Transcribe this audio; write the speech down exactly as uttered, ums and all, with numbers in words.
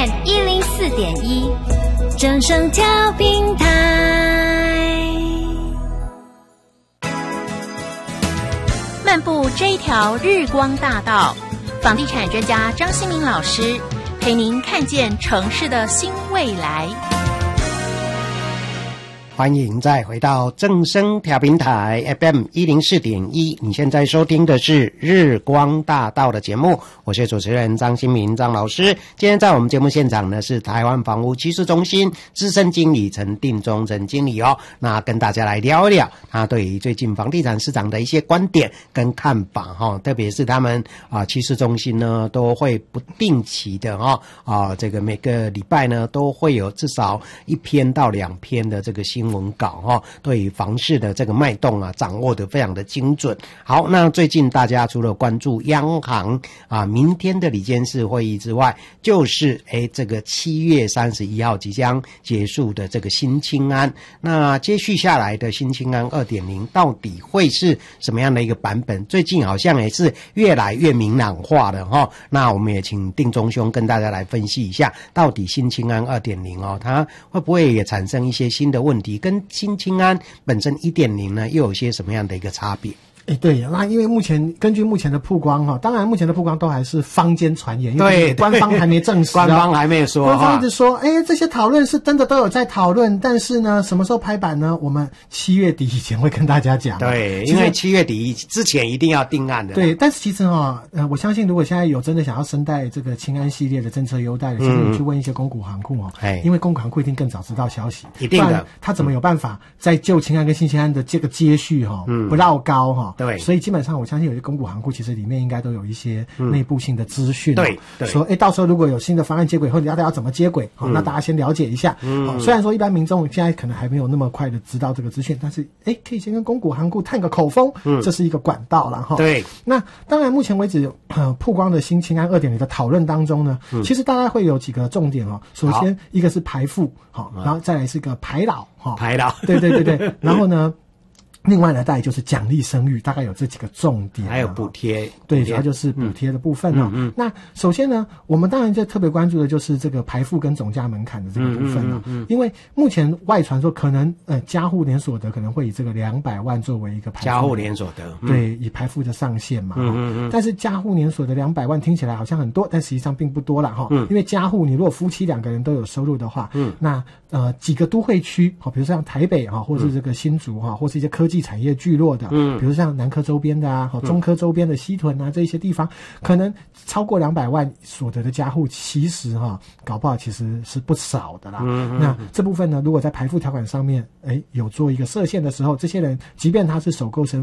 F M 一零四点一，正声调频台。漫步这一条日光大道，房地产专家张新民老师陪您看见城市的新未来。 欢迎再回到正声调频台 F M 一零四点一，你现在收听的是日光大道的节目，我是主持人张新民张老师。今天在我们节目现场呢是台湾房屋趋势中心资深经理陈定中陈经理哦，那跟大家来聊一聊他对于最近房地产市场的一些观点跟看法哈、哦，特别是他们啊趋势中心呢都会不定期的哈、哦、啊这个每个礼拜呢都会有至少一篇到两篇的这个新闻稿哈、哦，对于房市的这个脉动啊掌握得非常的精准。好，那最近大家除了关注央行啊明天的理监事会议之外，就是诶这个七月三十一号即将结束的这个新青安，那接续下来的新青安 二点零 到底会是什么样的一个版本？最近好像也是越来越明朗化了哈、哦。那我们也请定中兄跟大家来分析一下，到底新青安 二点零 哦，它会不会也产生一些新的问题，跟新青安本身 一点零 呢又有些什么样的一个差别？ 哎，对，那因为目前根据目前的曝光哈，当然目前的曝光都还是坊间传言，因为官方还没证实、哦， 官方还没有说， 官方一直说，哎，这些讨论是真的都有在讨论，但是呢，什么时候拍板呢？我们七月底以前会跟大家讲。 对，因为七月底之前一定要定案的。 对，但是其实哈、哦，呃，我相信如果现在有真的想要申贷这个青安系列的政策优待的，其实你去问一些公股行库哦，嗯、因为公股行库一定更早知道消息， 一定的， 他怎么有办法在旧青安跟新青安的这个接续哈、哦，嗯，不绕高哈、哦， 对， 所以基本上。我相信有些公股行库其实里面应该都有一些内部性的资讯、哦嗯，对， 说哎，到时候如果有新的方案接轨后，大家要怎么接轨、哦嗯？那大家先了解一下。嗯、哦，虽然说一般民众现在可能还没有那么快的知道这个资讯，但是哎，可以先跟公股行库探个口风，嗯，这是一个管道了哈。 对， 那当然，目前为止呃曝光的新青安 二点零 的讨论当中呢、嗯，其实大概会有几个重点哦。首先一个是排富，好、哦，然后再来是个排老，哈、哦， 排老， 对对对对，然后呢。另外呢，大概就是奖励生育，大概有这几个重点， 还有补贴， 对，主要就是补贴的部分哦。嗯嗯嗯、那首先呢，我们当然就特别关注的就是这个排富跟总价门槛的这个部分哦。嗯嗯嗯、因为目前外传说可能呃家户年所得可能会以这个两百万作为一个排富家户年所得， 嗯、对，以排富的上限嘛。嗯嗯嗯。但是家户年所得两百万听起来好像很多，但实际上并不多啦哈。嗯。因为家户你如果夫妻两个人都有收入的话，嗯，那呃几个都会区，好，比如像台北哈，或是这个新竹哈，或是一些科技产业聚落的，嗯，比如像南科周边的啊，中科周边的西屯啊，这一些地方，可能超过两百万所得的家户，其实哈，搞不好其实是不少的啦。嗯，那这部分呢，如果在排富条款上面，哎，有做一个设限的时候，这些人即便他是首购身